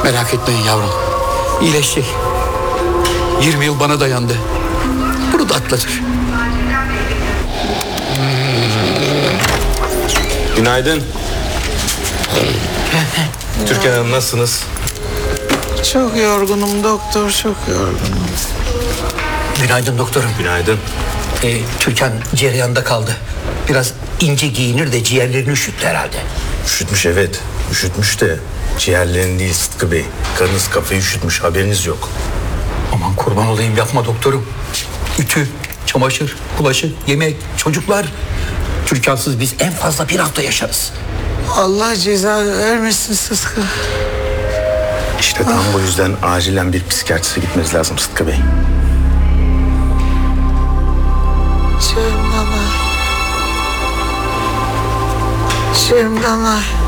Merak etmeyin yavrum. İyileşecek. 20 yıl bana dayandı. Bunu da atlatır. Günaydın. Türkan Hanım, nasılsınız? Çok yorgunum doktor, çok yorgunum. Günaydın doktorum. Günaydın. Türkan cereyanda kaldı. Biraz ince giyinir de ciğerlerini üşüttü herhalde. Üşütmüş, evet. Üşütmüş de ciğerlerini değil Sıtkı Bey. Karınız kafayı üşütmüş, haberiniz yok. Aman kurban olayım, yapma doktorum. Ütü, çamaşır, bulaşık, yemek, çocuklar. Türkansız biz en fazla bir hafta yaşarız. Allah ceza vermesin Sıtkı. İşte tam bu yüzden acilen bir psikiyatriste gitmeniz lazım Sıtkı Bey. Şerim Danay.